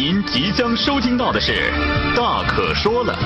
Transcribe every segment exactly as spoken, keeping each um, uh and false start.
您即将收听到的是《大可说了》。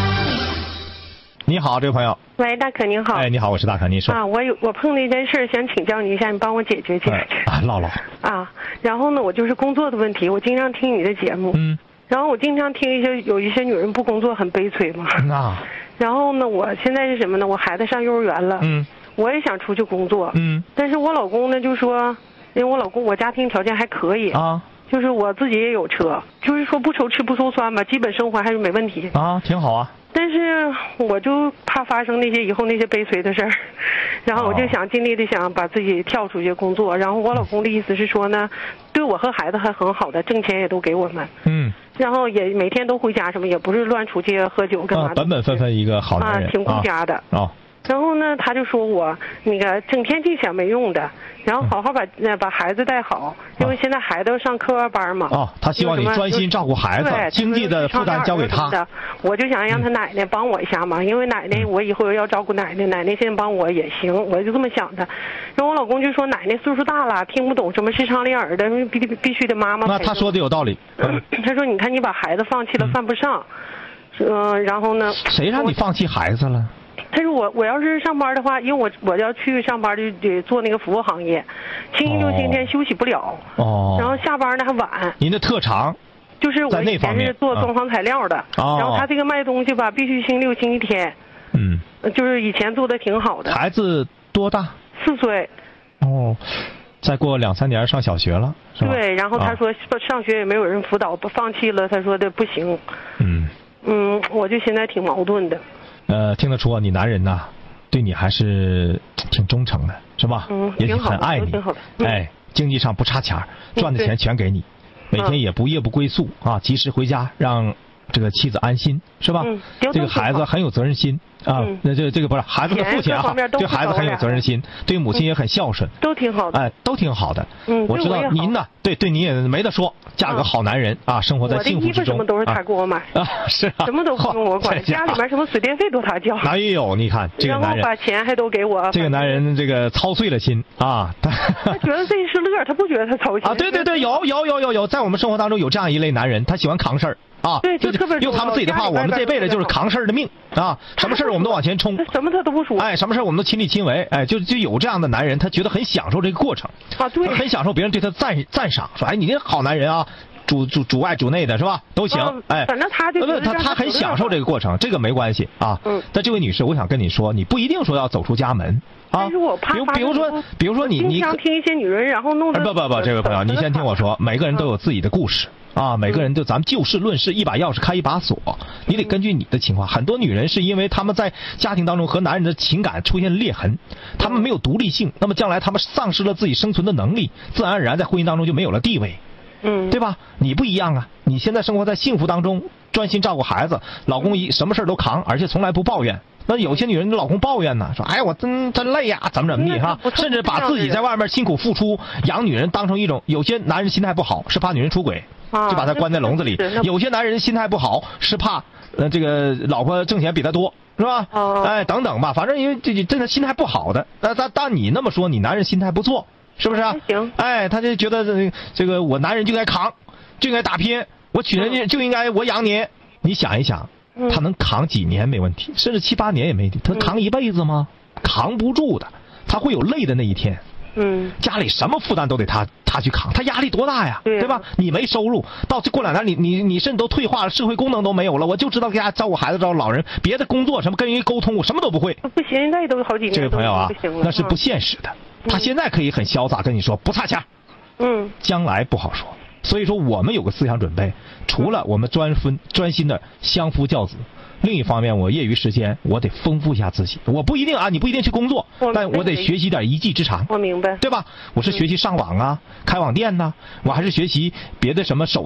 你好，这位朋友。 喂，大可您好。 哎，你好，我是大可，您说。 啊，我有我碰到一件事想请教你一下，你帮我解决解决。 哎、啊，唠唠。 啊，然后呢，我就是工作的问题，我经常听你的节目。 嗯。 然后我经常听一些有一些女人不工作很悲催嘛。 啊。 然后呢，我现在是什么呢？我孩子上幼儿园了。 嗯。 我也想出去工作。 嗯。 但是我老公呢就说，因为我老公我家庭条件还可以。 啊。 就是我自己也有车，就是说不愁吃不愁穿吧，基本生活还是没问题。 啊，挺好啊。 但是我就怕发生那些以后那些悲催的事儿，然后我就想尽力的想把自己跳出去工作。然后我老公的意思是说呢，对我和孩子还很好的，挣钱也都给我们。 嗯。 然后也每天都回家，什么也不是乱出去喝酒干嘛的。 啊，本本分分一个好男人。 啊，挺顾家的。 啊。哦。 然后呢，他就说我那个整天净想没用的，然后好好把、嗯、把孩子带好，因为现在孩子要上课外班嘛。 哦，他希望你专心照顾孩子，经济的负担交给他。 的，我就想让他奶奶帮我一下嘛，因为奶奶我以后要照顾奶奶，奶奶现在帮我也行，我就这么想的。然后我老公就说奶奶岁数大了，听不懂什么是唱练耳的，必必须得妈妈。 那他说的有道理。 嗯、他说你看你把孩子放弃了，犯不上。嗯、呃，然后呢？ 谁让你放弃孩子了？ 他说我我要是上班的话，因为我我要去上班就得做那个服务行业，星期六、星期天休息不了。 哦。 然后下班呢还晚。 您的特长？ 就是我以前是做装潢材料的。 哦。 然后他这个卖东西吧，必须星期六、星期天。 嗯。 就是以前做的挺好的。 孩子多大？ 四岁。 哦。再过两三年上小学了，是吧？ 对，然后他说上学也没有人辅导，不放弃了，他说的不行。 嗯。 嗯，我就现在挺矛盾的。 呃，听得出啊，你男人呐，对你还是挺忠诚的，是吧？ 嗯， 也很爱你。 挺好的。嗯、 哎，经济上不差钱，赚的钱全给你，每天也不夜不归宿啊，及时回家，让这个妻子安心，是吧？ 嗯、 这个孩子很有责任心啊，那、嗯、这这个不是孩子的父亲啊，对孩子很有责任心，对母亲也很孝顺， 都挺好的。 哎，都挺好的。 嗯， 我知道您呢，对对，你也没得说，嫁个好男人啊，生活在幸福之中。 我的衣服什么都是他给我买啊，是啊， 什么都不用我管，家里面什么水电费都他交。 哎呦，你看这个男人， 然后把钱还都给我。 这个男人这个操碎了心啊， 他觉得这是乐，他不觉得他操心啊。对对对，有有有有有，在我们生活当中有这样一类男人，他喜欢扛事儿。啊， 对，就特别用他们自己的话，我们这辈子就是扛事儿的命啊！什么事儿我们都往前冲， 什么他都不说。 哎，什么事儿我们都亲力亲为，哎，就就有这样的男人，他觉得很享受这个过程啊，对， 很享受别人对他赞赞赏，说哎，你这好男人啊，主主主外主内的是吧？都行，哎， 反正他就他他很享受这个过程，这个没关系啊。 嗯。 但这位女士，我想跟你说，你不一定说要走出家门啊。 但是我怕， 比如比如说，比如说你你经常听一些女人，然后弄得不不不，这位朋友，你先听我说，每个人都有自己的故事。啊，每个人就咱们就事论事，一把钥匙开一把锁，你得根据你的情况。很多女人是因为她们在家庭当中和男人的情感出现裂痕，她们没有独立性，那么将来她们丧失了自己生存的能力，自然而然在婚姻当中就没有了地位， 嗯， 对吧？你不一样啊，你现在生活在幸福当中，专心照顾孩子，老公一什么事都扛，而且从来不抱怨。那有些女人老公抱怨呢，说哎我真真累呀、啊，怎么怎么地哈，甚至把自己在外面辛苦付出养女人当成一种，有些男人心态不好是怕女人出轨。就把他关在笼子里。有些男人心态不好，是怕呃这个老婆挣钱比他多，是吧？ 哦、 哎，等等吧，反正因为这真的心态不好的。那但但你那么说，你男人心态不错，是不是、啊？ 行。 哎，他就觉得这这个我男人就应该扛，就应该打拼，我娶人家就应该我养你。嗯、你想一想，他能扛几年没问题，甚至七八年也没问题。他扛一辈子吗？嗯、扛不住的，他会有累的那一天。 嗯， 家里什么负担都得他他去扛，他压力多大呀， 对,、 啊、对吧？你没收入，到过两年你你你甚至都退化了，社会功能都没有了，我就知道给家照顾孩子、照顾老人，别的工作什么跟人沟通我什么都不会。 不行，现在都好几年。 这位朋友啊，那是不现实的。 嗯、 他现在可以很潇洒跟你说不差钱， 嗯， 将来不好说。所以说我们有个思想准备，除了我们专分专心的相夫教子。另一方面，我业余时间我得丰富一下自己。我不一定啊，你不一定去工作， 我但我得学习点一技之长。 我明白， 对吧？我是学习上网啊，嗯、开网店呐、啊，我还是学习别的什么手